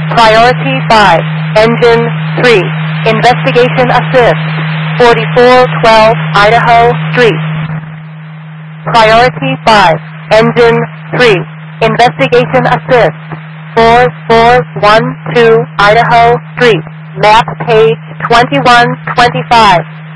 Priority 5, Engine 3, Investigation Assist, 4412 Idaho Street. Priority 5, Engine 3, Investigation Assist, 4412 Idaho Street. Map page 2125.